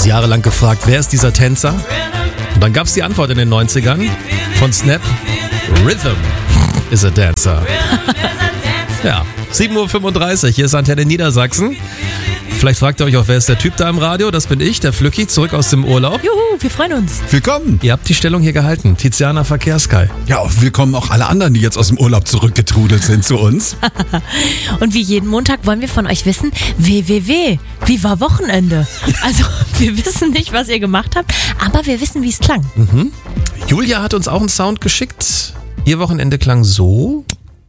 sie jahrelang gefragt, wer ist dieser Tänzer? Und dann gab es die Antwort in den 90ern von Snap: Rhythm is a Dancer. Ja, 7.35 Uhr, hier ist Antenne Niedersachsen. Vielleicht fragt ihr euch auch, wer ist der Typ da im Radio? Das bin ich, der Flücki, zurück aus dem Urlaub. Juhu, wir freuen uns. Willkommen. Ihr habt die Stellung hier gehalten. Tiziana Verkehrskai. Ja, und willkommen auch alle anderen, die jetzt aus dem Urlaub zurückgetrudelt sind zu uns. Und wie jeden Montag wollen wir von euch wissen, wie war Wochenende? Also, wir wissen nicht, was ihr gemacht habt, aber wir wissen, wie es klang. Julia hat uns auch einen Sound geschickt. Ihr Wochenende klang so.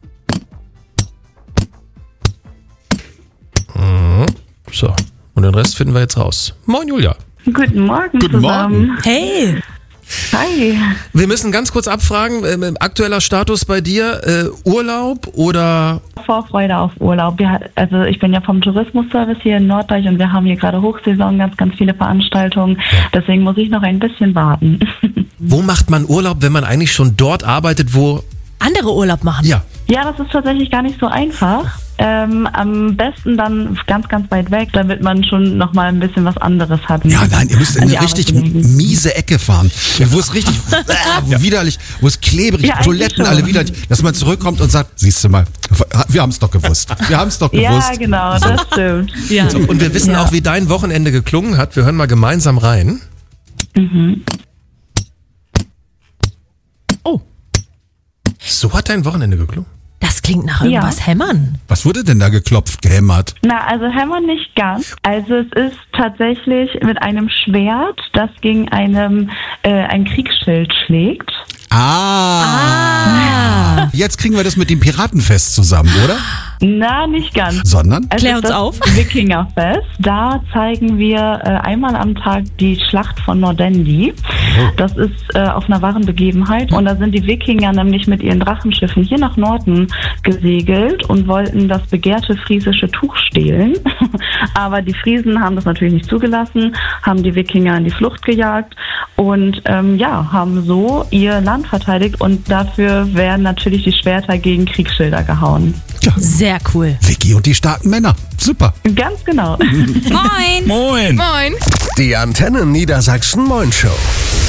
So, und den Rest finden wir jetzt raus. Moin, Julia. Guten Morgen Guten zusammen. Morgen. Hey, Hi. Wir müssen ganz kurz abfragen, aktueller Status bei dir, Urlaub oder... Vorfreude auf Urlaub. Also ich bin ja vom Tourismusservice hier in Norddeich und wir haben hier gerade Hochsaison, ganz viele Veranstaltungen. Deswegen muss ich noch ein bisschen warten. Wo macht man Urlaub, wenn man eigentlich schon dort arbeitet, wo... andere Urlaub machen. Ja, Ja, das ist tatsächlich gar nicht so einfach. Am besten dann ganz weit weg, damit man schon nochmal ein bisschen was anderes hat. Ja, nein, ihr müsst in An eine die richtig Arbeitskollegen. miese Ecke fahren, wo es richtig widerlich, wo es klebrig, Ja, eigentlich Toiletten schon. alle widerlich, dass man zurückkommt und sagt, siehst du mal, wir haben es doch gewusst. Wir haben es doch Ja, gewusst. genau, das stimmt. Ja. so, und wir wissen Ja. auch, wie dein Wochenende geklungen hat. Wir hören mal gemeinsam rein. Oh, So hat dein Wochenende geklungen. das klingt nach irgendwas hämmern. Was wurde denn da geklopft, gehämmert? Na, also Hämmern nicht ganz. Also es ist tatsächlich mit einem Schwert, das gegen ein Kriegsschild schlägt. Jetzt kriegen wir das mit dem Piratenfest zusammen, oder? Na, nicht ganz. Sondern? Es Klär ist uns das auf. Wikingerfest. Da zeigen wir einmal am Tag die Schlacht von Nordendi. Das ist auf einer wahren Begebenheit. Und da sind die Wikinger nämlich mit ihren Drachenschiffen hier nach Norden gesegelt und wollten das begehrte friesische Tuch stehlen. Aber die Friesen haben das natürlich nicht zugelassen, haben die Wikinger in die Flucht gejagt und haben so ihr Land verteidigt. Und dafür werden natürlich die Schwerter gegen Kriegsschilder gehauen. Ja, Sehr cool. Vicky und die starken Männer. Super. Ganz genau. Moin. Moin. Moin. Die Antenne Niedersachsen Moin Show.